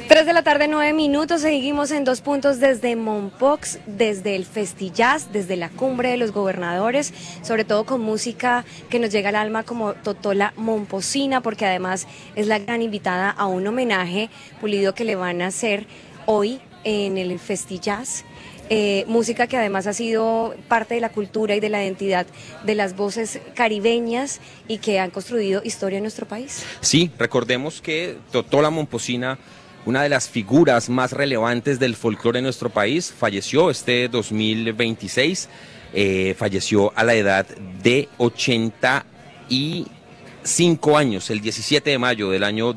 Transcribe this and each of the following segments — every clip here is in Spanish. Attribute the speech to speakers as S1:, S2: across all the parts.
S1: 3 de la tarde, 9 minutos, seguimos en Dos Puntos desde Mompox, desde el Festijazz, desde la cumbre de los gobernadores, sobre todo con música que nos llega al alma como Totola Momposina, porque además es la gran invitada a un homenaje pulido que le van a hacer hoy en el Festijazz. Música que además ha sido parte de la cultura y de la identidad de las voces caribeñas y que han construido historia en nuestro país.
S2: Sí, recordemos que Totola Momposina, una de las figuras más relevantes del folclore en nuestro país, falleció este 2026, falleció a la edad de 85 años, el 17 de mayo del año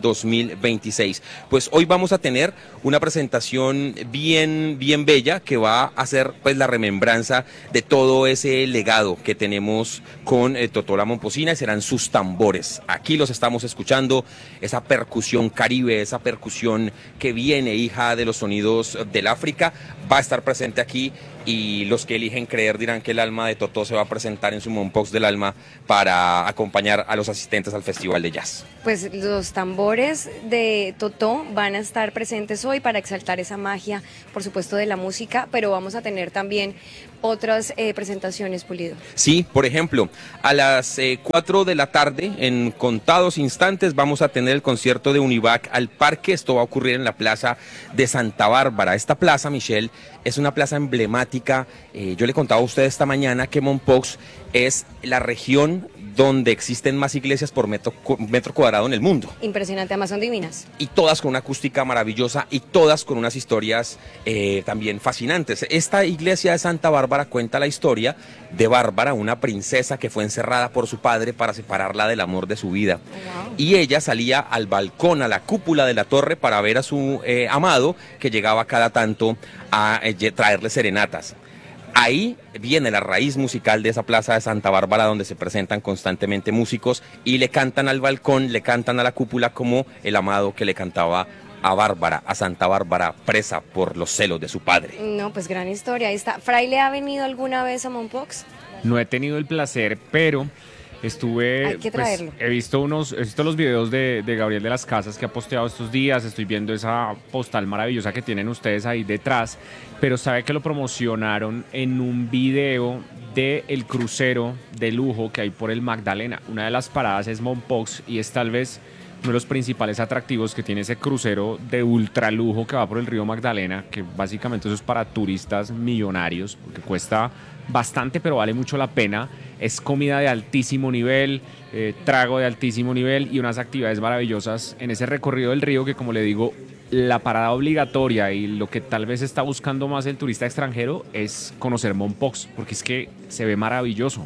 S2: 2026. Pues hoy vamos a tener una presentación bien bella que va a hacer pues la remembranza de todo ese legado que tenemos con Totola Momposina, y serán sus tambores. Aquí los estamos escuchando, esa percusión caribe, esa percusión que viene hija de los sonidos del África, va a estar presente aquí, y los que eligen creer dirán que el alma de Totó se va a presentar en su Mompox del alma para acompañar a los asistentes al Festival de Jazz.
S1: Pues los tambores de Totó van a estar presentes hoy para exaltar esa magia, por supuesto, de la música, pero vamos a tener también otras presentaciones, Pulido.
S2: Sí, por ejemplo, a las 4 de la tarde, en contados instantes, vamos a tener el concierto de Univac al Parque. Esto va a ocurrir en la plaza de Santa Bárbara. Esta plaza, Michelle, es una plaza emblemática. Yo le contaba a usted esta mañana que Mompox es la región donde existen más iglesias por metro cuadrado en el mundo.
S1: Impresionante, además son divinas.
S2: Y todas con una acústica maravillosa y todas con unas historias también fascinantes. Esta iglesia de Santa Bárbara cuenta la historia de Bárbara, una princesa que fue encerrada por su padre para separarla del amor de su vida. Wow. Y ella salía al balcón, a la cúpula de la torre, para ver a su amado, que llegaba cada tanto a traerle serenatas. Ahí viene la raíz musical de esa plaza de Santa Bárbara, donde se presentan constantemente músicos y le cantan al balcón, le cantan a la cúpula, como el amado que le cantaba a Bárbara, a Santa Bárbara, presa por los celos de su padre.
S1: No, pues gran historia, ahí está. ¿Fraile ha venido alguna vez a Mompox?
S3: No he tenido el placer, pero estuve,
S1: hay que traerlo.
S3: Pues, he visto los videos de Gabriel de las Casas que ha posteado estos días. Estoy viendo esa postal maravillosa que tienen ustedes ahí detrás, pero sabe que lo promocionaron en un video del crucero de lujo que hay por el Magdalena. Una de las paradas es Mompox y es tal vez uno de los principales atractivos que tiene ese crucero de ultralujo que va por el río Magdalena, que básicamente eso es para turistas millonarios, porque cuesta bastante, pero vale mucho la pena. Es comida de altísimo nivel, trago de altísimo nivel y unas actividades maravillosas en ese recorrido del río que, como le digo, la parada obligatoria y lo que tal vez está buscando más el turista extranjero es conocer Mompox, porque es que se ve maravilloso.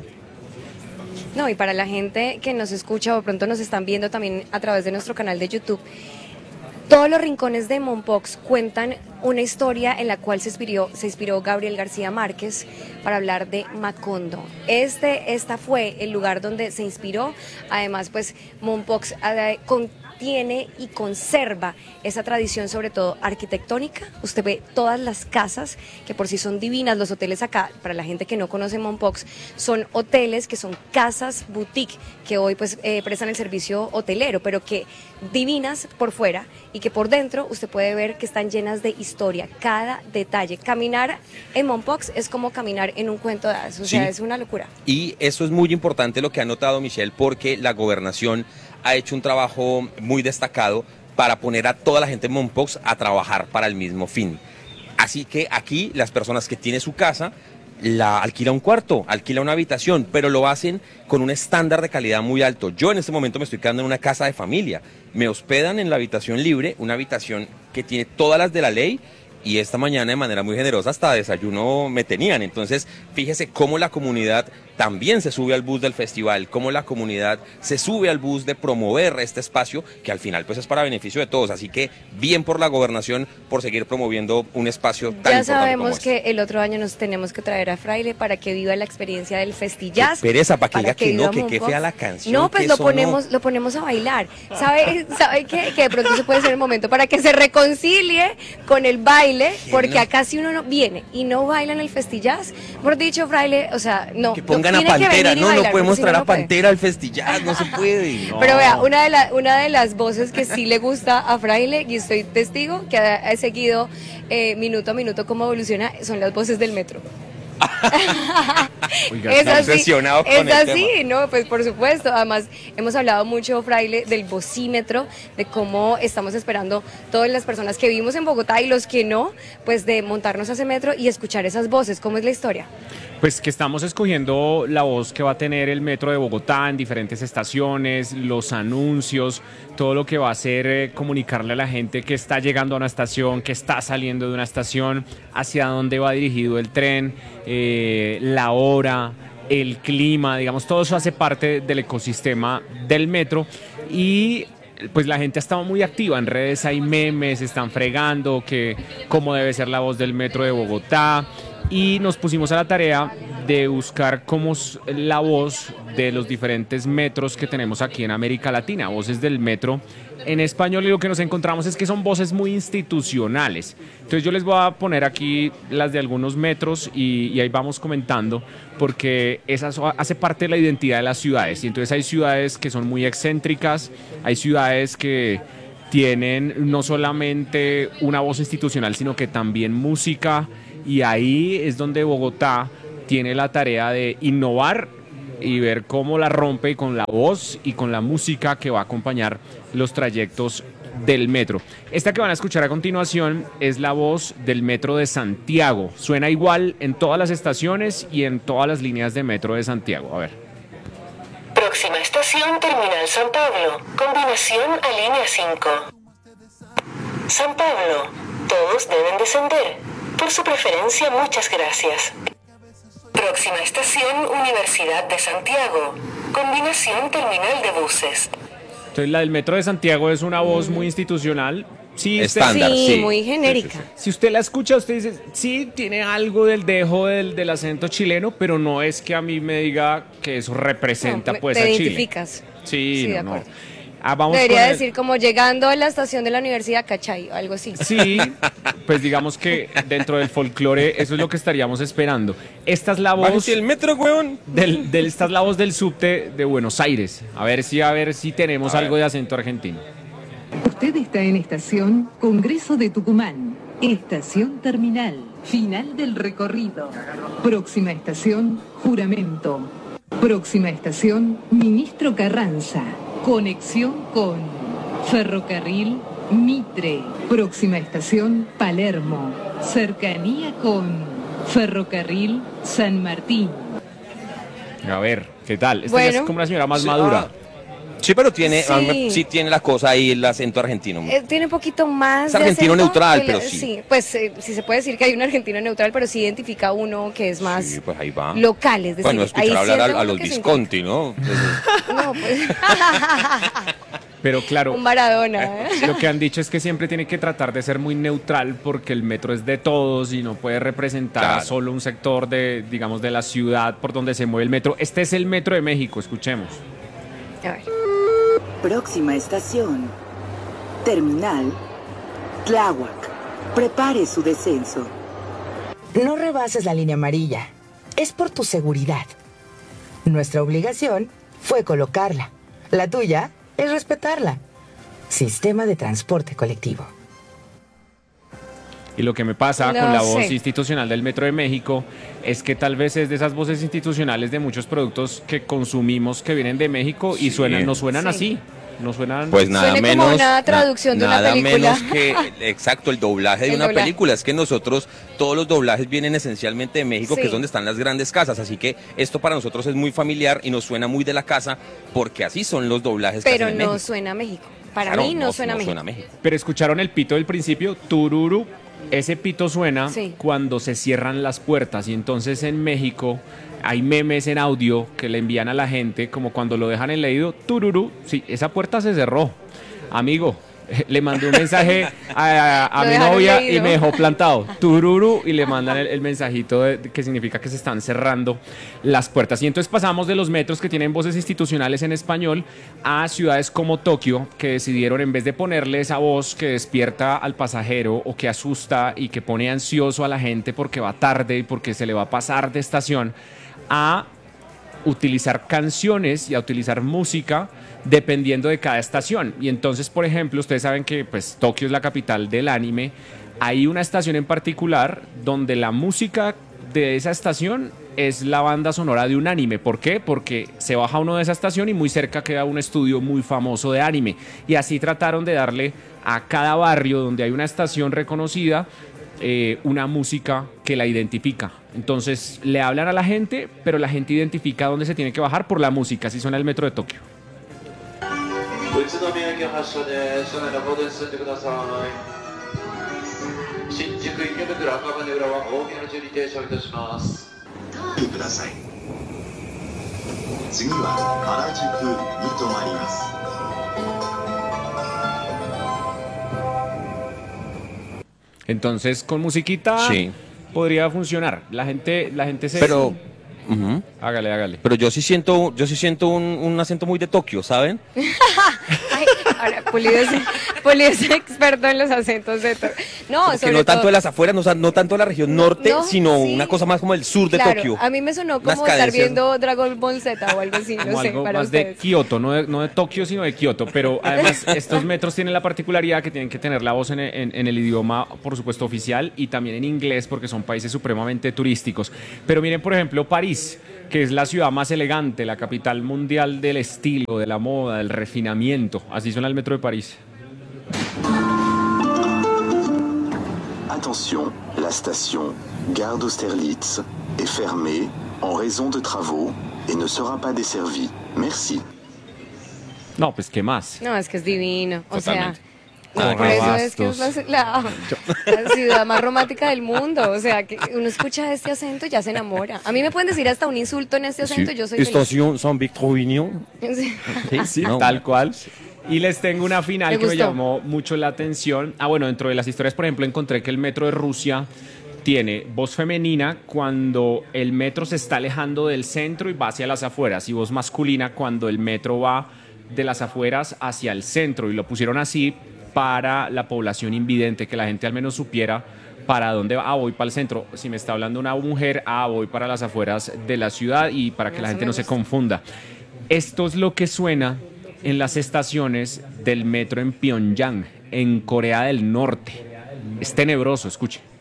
S1: No, y para la gente que nos escucha o pronto nos están viendo también a través de nuestro canal de YouTube, todos los rincones de Mompox cuentan una historia en la cual se inspiró Gabriel García Márquez para hablar de Macondo. Esta fue el lugar donde se inspiró. Además, pues Mompox contiene y conserva esa tradición, sobre todo arquitectónica. Usted ve todas las casas que por sí son divinas. Los hoteles acá, para la gente que no conoce Mompox, son hoteles que son casas boutique, que hoy pues prestan el servicio hotelero, pero que divinas por fuera y que por dentro usted puede ver que están llenas de historia, cada detalle. Caminar en Mompox es como caminar en un cuento de hadas, o sea, es una locura.
S2: Y eso es muy importante lo que ha notado Michelle, porque la gobernación ha hecho un trabajo muy destacado para poner a toda la gente en Mompox a trabajar para el mismo fin. Así que aquí las personas que tienen su casa la alquila un cuarto, alquila una habitación, pero lo hacen con un estándar de calidad muy alto. Yo en este momento me estoy quedando en una casa de familia. Me hospedan en la habitación libre, una habitación que tiene todas las de la ley, y esta mañana de manera muy generosa hasta desayuno me tenían. Entonces, fíjese cómo la comunidad también se sube al bus del festival, cómo la comunidad se sube al bus de promover este espacio, que al final pues es para beneficio de todos. Así que bien por la gobernación por seguir promoviendo un espacio tan importante.
S1: Ya sabemos
S2: como
S1: que el otro año nos tenemos que traer a Fraile para que viva la experiencia del Festijazz.
S2: Qué pereza, para que diga que no, que qué fea la canción.
S1: No, pues lo ponemos a bailar. ¿Sabe que de pronto se puede ser el momento para que se reconcilie con el baile Fraile, porque acá si uno no viene y no baila en el Festillaz, por dicho Fraile, o sea, no.
S2: Que pongan
S1: no,
S2: a
S1: tiene que
S2: Pantera,
S1: venir y
S2: no
S1: bailar,
S2: puede
S1: porque si
S2: mostrar
S1: no,
S2: a
S1: no puede.
S2: Pantera al Festillaz, no se puede. No.
S1: Pero vea, una de las voces que sí le gusta a Fraile, y estoy testigo, que ha seguido minuto a minuto cómo evoluciona, son las voces del metro.
S3: Oiga,
S1: Es
S3: está
S1: así,
S2: obsesionado con
S1: es
S2: el
S1: así,
S2: tema.
S1: ¿no? Pues por supuesto. Además, hemos hablado mucho, Fraile, del vocímetro, de cómo estamos esperando todas las personas que vivimos en Bogotá y los que no, pues de montarnos a ese metro y escuchar esas voces. ¿Cómo es la historia?
S3: Pues que estamos escogiendo la voz que va a tener el Metro de Bogotá en diferentes estaciones, los anuncios, todo lo que va a hacer comunicarle a la gente que está llegando a una estación, que está saliendo de una estación, hacia dónde va dirigido el tren, la hora, el clima, digamos, todo eso hace parte del ecosistema del metro y pues la gente ha estado muy activa en redes, hay memes, están fregando que cómo debe ser la voz del Metro de Bogotá y nos pusimos a la tarea de buscar cómo es la voz de los diferentes metros que tenemos aquí en América Latina, voces del metro en español, y lo que nos encontramos es que son voces muy institucionales. Entonces yo les voy a poner aquí las de algunos metros y ahí vamos comentando, porque eso hace parte de la identidad de las ciudades. Y entonces hay ciudades que son muy excéntricas, hay ciudades que tienen no solamente una voz institucional, sino que también música, y ahí es donde Bogotá tiene la tarea de innovar y ver cómo la rompe y con la voz y con la música que va a acompañar los trayectos del metro. Esta que van a escuchar a continuación es la voz del Metro de Santiago. Suena igual en todas las estaciones y en todas las líneas de metro de Santiago. A ver.
S4: Próxima estación, Terminal San Pablo. Combinación a línea 5. San Pablo. Todos deben descender. Por su preferencia, muchas gracias. Próxima estación, Universidad de Santiago. Combinación terminal de buses.
S3: Entonces la del Metro de Santiago es una voz muy institucional. Sí,
S2: Estándar,
S1: sí,
S2: sí.
S1: muy genérica.
S2: Sí.
S3: Si usted la escucha, usted dice, sí, tiene algo del dejo del acento chileno, pero no es que a mí me diga que eso representa
S1: No,
S3: pues
S1: te
S3: a Chile.
S1: identificas.
S3: Sí,
S1: Sí, de
S3: no.
S1: acuerdo.
S3: Vamos
S1: Debería
S3: con el-
S1: decir como llegando a la estación de la universidad, ¿cachai? O algo así.
S3: Sí, pues digamos que dentro del folclore eso es lo que estaríamos esperando. Esta es la voz
S2: Bájese el metro, weón.
S3: esta es la voz del subte de Buenos Aires. A ver si tenemos
S2: A ver.
S3: algo de acento argentino.
S5: Usted está en estación Congreso de Tucumán. Estación terminal. Final del recorrido. Próxima estación, Juramento. Próxima estación, Ministro Carranza. Conexión con Ferrocarril Mitre. Próxima estación, Palermo. Cercanía con Ferrocarril San Martín.
S3: A ver, ¿qué tal? Esta ya
S1: Bueno.
S3: es como una señora más
S2: Sí,
S3: madura.
S2: Sí, pero tiene,
S1: Sí.
S2: sí tiene la cosa ahí, el acento argentino.
S1: Tiene un poquito más
S2: Es
S1: de
S2: argentino
S1: acento
S2: neutral,
S1: que
S2: pero sí.
S1: Sí, pues sí se puede decir que hay un argentino neutral, pero sí identifica uno que es más
S2: Sí, pues ahí va.
S1: local, es decir,
S2: Bueno,
S1: ahí
S2: escuchar hablar
S1: siente
S2: a
S1: uno
S2: los
S1: que se
S2: Visconti, ¿no?
S1: identifica. No, pues
S3: Pero claro,
S1: un Maradona. ¿eh?
S3: lo que han dicho es que siempre tiene que tratar de ser muy neutral porque el metro es de todos y no puede representar a
S2: Claro.
S3: solo un sector de, digamos, de la ciudad por donde se mueve el metro. Este es el Metro de México, escuchemos.
S1: A ver.
S6: Próxima estación. Terminal. Tláhuac. Prepare su descenso.
S7: No rebases la línea amarilla. Es por tu seguridad. Nuestra obligación fue colocarla. La tuya es respetarla. Sistema de transporte colectivo.
S3: Y lo que me pasa
S1: No
S3: con la voz
S1: sé.
S3: institucional del Metro de México es que tal vez es de esas voces institucionales de muchos productos que consumimos que vienen de México y
S2: Sí.
S3: no suenan
S1: Sí.
S3: así. No suenan.
S2: Pues nada
S1: Suene como
S2: menos.
S1: una traducción de una
S2: nada
S1: película.
S2: menos que, exacto, el doblaje de
S1: El
S2: una
S1: doblaje.
S2: película. Es que nosotros, todos los doblajes vienen esencialmente de México,
S1: Sí.
S2: que es donde están las grandes casas. Así que esto para nosotros es muy familiar y nos suena muy de la casa, porque así son los doblajes que
S1: Pero
S2: hacen en
S1: no
S2: México.
S1: suena a México. Para
S2: Claro,
S1: mí no suena a México.
S2: México.
S3: Pero escucharon el pito del principio, tururu. Ese pito suena
S1: Sí.
S3: cuando se cierran las puertas y entonces en México hay memes en audio que le envían a la gente como cuando lo dejan en leído, tururu, sí, esa puerta se cerró. Amigo, Le mandé un mensaje a
S1: Lo
S3: mi
S1: dejaron
S3: novia
S1: leído.
S3: y me dejó plantado. Tururu, y le mandan el mensajito que significa que se están cerrando las puertas. Y entonces pasamos de los metros que tienen voces institucionales en español a ciudades como Tokio, que decidieron, en vez de ponerle esa voz que despierta al pasajero o que asusta y que pone ansioso a la gente porque va tarde y porque se le va a pasar de estación, a utilizar canciones y a utilizar música dependiendo de cada estación. Y entonces, por ejemplo, ustedes saben que pues Tokio es la capital del anime. Hay una estación en particular donde la música de esa estación es la banda sonora de un anime. ¿Por qué? Porque se baja uno de esa estación y muy cerca queda un estudio muy famoso de anime. Y así trataron de darle a cada barrio donde hay una estación reconocida una música que la identifica. Entonces le hablan a la gente, pero la gente identifica dónde se tiene que bajar por la música. Así suena el metro de Tokio.
S8: 宇都宮駅発車で車内の方で進んでください。新宿池袋赤羽浦和大宮の順に停車をいたします。ください。次は原宿に停まります。
S3: Entonces con musiquita
S2: Sí.
S3: podría funcionar. La gente se...
S2: Pero, ujú.
S3: Hágale.
S2: Pero yo sí siento un acento muy de Tokio, ¿saben?
S1: Ay, ahora, Pulido es experto en los acentos de todo. No,
S2: Porque
S1: sobre
S2: no tanto
S1: todo,
S2: de las afueras, no tanto de la región norte,
S1: No,
S2: sino
S1: sí.
S2: una cosa más como el sur de
S1: claro,
S2: Tokio.
S1: a mí me sonó
S2: Unas
S1: como estar
S2: cadencias.
S1: viendo Dragon Ball Z o algo así,
S3: como
S1: no sé,
S3: algo
S1: para
S3: más de
S1: ustedes.
S3: Kioto, no de Tokio, sino de Kioto. Pero además estos metros tienen la particularidad que tienen que tener la voz en el idioma, por supuesto, oficial y también en inglés, porque son países supremamente turísticos. Pero miren, por ejemplo, París, que es la ciudad más elegante, la capital mundial del estilo, de la moda, del refinamiento. Así suena el metro de París.
S9: Attention, la station Gare d'Austerlitz est fermée en raison de travaux et ne sera pas desservie. Merci.
S3: No, pues, ¿qué más?
S1: No, es que es divino, o
S2: Totalmente.
S1: sea... No, por eso es que es la ciudad más romántica del mundo. O sea, que uno escucha este acento y ya se enamora. A mí me pueden decir hasta un insulto en este acento, yo soy feliz.
S2: Estación Saint-Victor-Vignon.
S1: Sí.
S3: Sí,
S2: No.
S3: tal cual. Y les tengo una final
S1: Me
S3: que me
S1: gustó.
S3: llamó mucho la atención. Bueno, dentro de las historias, por ejemplo, encontré que el metro de Rusia tiene voz femenina cuando el metro se está alejando del centro y va hacia las afueras, y voz masculina cuando el metro va de las afueras hacia el centro. Y lo pusieron así para la población invidente, que la gente al menos supiera para dónde va. Voy para el centro. Si me está hablando una mujer, voy para las afueras de la ciudad, y para que la
S1: Eso
S3: gente
S1: me
S3: no se
S1: gusta.
S3: confunda. Esto es lo que suena en las estaciones del metro en Pyongyang, en Corea del Norte. Es tenebroso, escuche.